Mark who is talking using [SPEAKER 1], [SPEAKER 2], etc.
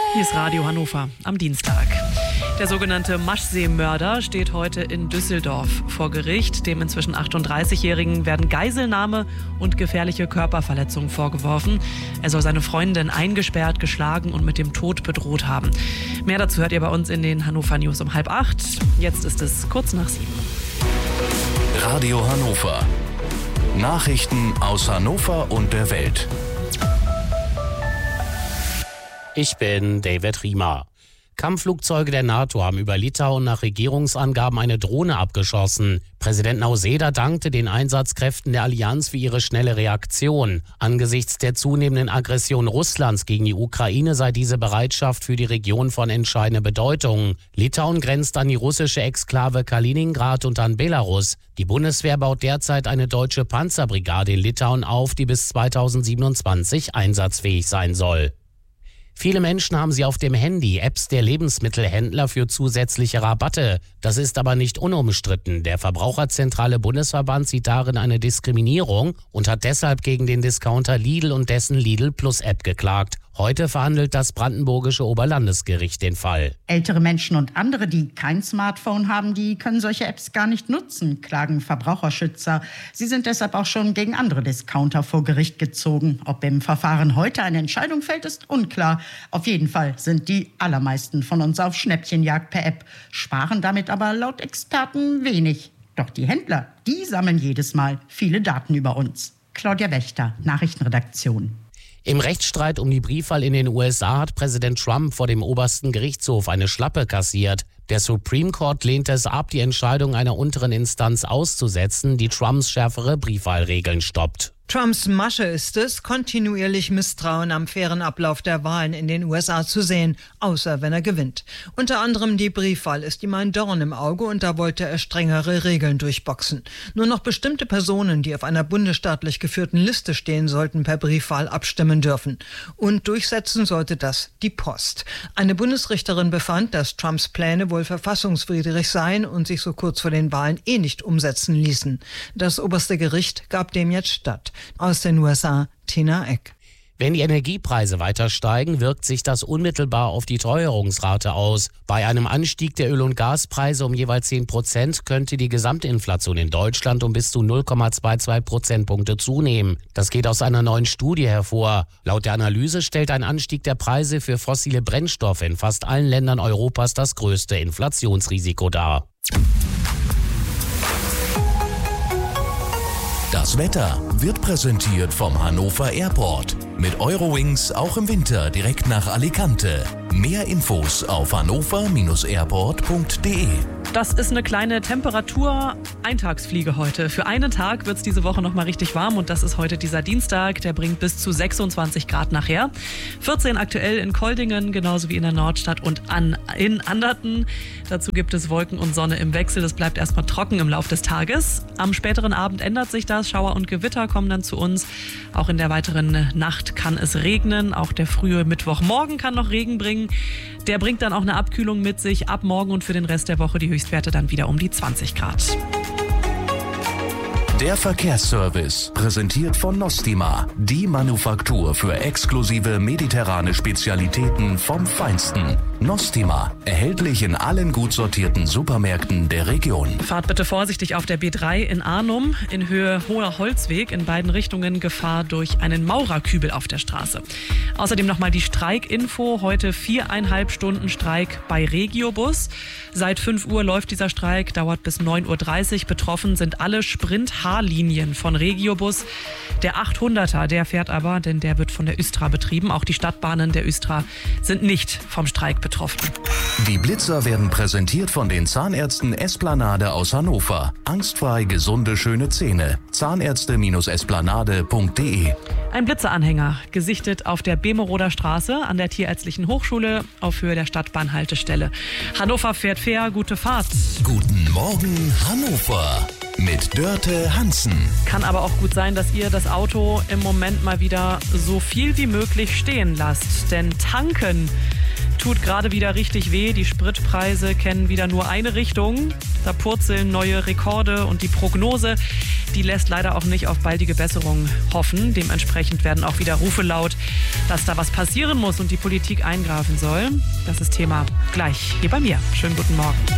[SPEAKER 1] Hier ist Radio Hannover am Dienstag. Der sogenannte Maschsee-Mörder steht heute in Düsseldorf vor Gericht. Dem inzwischen 38-Jährigen werden Geiselnahme und gefährliche Körperverletzung vorgeworfen. Er soll seine Freundin eingesperrt, geschlagen und mit dem Tod bedroht haben. Mehr dazu hört ihr bei uns in den Hannover News um 7:30. Jetzt ist es kurz nach 7.
[SPEAKER 2] Radio Hannover. Nachrichten aus Hannover und der Welt.
[SPEAKER 3] Ich bin David Riemer. Kampfflugzeuge der NATO haben über Litauen nach Regierungsangaben eine Drohne abgeschossen. Präsident Nausėda dankte den Einsatzkräften der Allianz für ihre schnelle Reaktion. Angesichts der zunehmenden Aggression Russlands gegen die Ukraine sei diese Bereitschaft für die Region von entscheidender Bedeutung. Litauen grenzt an die russische Exklave Kaliningrad und an Belarus. Die Bundeswehr baut derzeit eine deutsche Panzerbrigade in Litauen auf, die bis 2027 einsatzfähig sein soll. Viele Menschen haben sie auf dem Handy Apps der Lebensmittelhändler für zusätzliche Rabatte. Das ist aber nicht unumstritten. Der Verbraucherzentrale Bundesverband sieht darin eine Diskriminierung und hat deshalb gegen den Discounter Lidl und dessen Lidl Plus App geklagt. Heute verhandelt das brandenburgische Oberlandesgericht den Fall.
[SPEAKER 4] Ältere Menschen und andere, die kein Smartphone haben, die können solche Apps gar nicht nutzen, klagen Verbraucherschützer. Sie sind deshalb auch schon gegen andere Discounter vor Gericht gezogen. Ob im Verfahren heute eine Entscheidung fällt, ist unklar. Auf jeden Fall sind die allermeisten von uns auf Schnäppchenjagd per App, sparen damit aber laut Experten wenig. Doch die Händler, die sammeln jedes Mal viele Daten über uns. Claudia Wächter, Nachrichtenredaktion.
[SPEAKER 3] Im Rechtsstreit um die Briefwahl in den USA hat Präsident Trump vor dem obersten Gerichtshof eine Schlappe kassiert. Der Supreme Court lehnte es ab, die Entscheidung einer unteren Instanz auszusetzen, die Trumps schärfere Briefwahlregeln stoppt.
[SPEAKER 5] Trumps Masche ist es, kontinuierlich Misstrauen am fairen Ablauf der Wahlen in den USA zu sehen, außer wenn er gewinnt. Unter anderem die Briefwahl ist ihm ein Dorn im Auge und da wollte er strengere Regeln durchboxen. Nur noch bestimmte Personen, die auf einer bundesstaatlich geführten Liste stehen, sollten per Briefwahl abstimmen dürfen. Und durchsetzen sollte das die Post. Eine Bundesrichterin befand, dass Trumps Pläne wohl verfassungswidrig seien und sich so kurz vor den Wahlen nicht umsetzen ließen. Das oberste Gericht gab dem jetzt statt. Aus den USA, Tina Eck.
[SPEAKER 3] Wenn die Energiepreise weiter steigen, wirkt sich das unmittelbar auf die Teuerungsrate aus. Bei einem Anstieg der Öl- und Gaspreise um jeweils 10% könnte die Gesamtinflation in Deutschland um bis zu 0,22 Prozentpunkte zunehmen. Das geht aus einer neuen Studie hervor. Laut der Analyse stellt ein Anstieg der Preise für fossile Brennstoffe in fast allen Ländern Europas das größte Inflationsrisiko dar.
[SPEAKER 2] Das Wetter wird präsentiert vom Hannover Airport. Mit Eurowings auch im Winter direkt nach Alicante. Mehr Infos auf hannover-airport.de.
[SPEAKER 1] Das ist eine kleine Temperatur-Eintagsfliege heute. Für einen Tag wird es diese Woche noch mal richtig warm und das ist heute dieser Dienstag. Der bringt bis zu 26 Grad nachher. 14 aktuell in Koldingen, genauso wie in der Nordstadt und in Anderten. Dazu gibt es Wolken und Sonne im Wechsel. Es bleibt erstmal trocken im Laufe des Tages. Am späteren Abend ändert sich das. Schauer und Gewitter kommen dann zu uns. Auch in der weiteren Nacht kann es regnen. Auch der frühe Mittwochmorgen kann noch Regen bringen. Der bringt dann auch eine Abkühlung mit sich. Ab morgen und für den Rest der Woche die Höchstwerte dann wieder um die 20 Grad.
[SPEAKER 2] Der Verkehrsservice, präsentiert von Nostima, die Manufaktur für exklusive mediterrane Spezialitäten vom Feinsten. Nostima, erhältlich in allen gut sortierten Supermärkten der Region.
[SPEAKER 1] Fahrt bitte vorsichtig auf der B3 in Arnum, in Höhe Hoher Holzweg, in beiden Richtungen Gefahr durch einen Maurerkübel auf der Straße. Außerdem nochmal die Streikinfo, heute 4,5 Stunden Streik bei Regiobus. Seit 5 Uhr läuft dieser Streik, dauert bis 9:30 Uhr. Betroffen sind alle Sprint-H-Linien von Regiobus. Der 800er, der fährt aber, denn der wird von der Östra betrieben. Auch die Stadtbahnen der Östra sind nicht vom Streik betroffen.
[SPEAKER 2] Die Blitzer werden präsentiert von den Zahnärzten Esplanade aus Hannover. Angstfrei gesunde, schöne Zähne. Zahnärzte-esplanade.de.
[SPEAKER 1] Ein Blitzeranhänger, gesichtet auf der Bemeroder Straße an der Tierärztlichen Hochschule auf Höhe der Stadtbahnhaltestelle. Hannover fährt fair, gute Fahrt.
[SPEAKER 2] Guten Morgen Hannover mit Dörte Hansen.
[SPEAKER 1] Kann aber auch gut sein, dass ihr das Auto im Moment mal wieder so viel wie möglich stehen lasst. Denn tanken tut gerade wieder richtig weh. Die Spritpreise kennen wieder nur eine Richtung. Da purzeln neue Rekorde und die Prognose, die lässt leider auch nicht auf baldige Besserung hoffen. Dementsprechend werden auch wieder Rufe laut, dass da was passieren muss und die Politik eingreifen soll. Das ist Thema gleich hier bei mir. Schönen guten Morgen.